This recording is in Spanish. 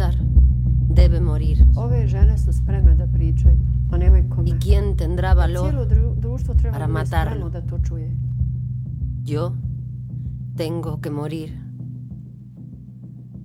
César debe morir. Ove žene su spremne da pričaju, a nemoj kome. ¿Y quién tendrá valor Cijelo društvo treba para da bude spremno matarlo? da to čuje. Yo tengo que morir.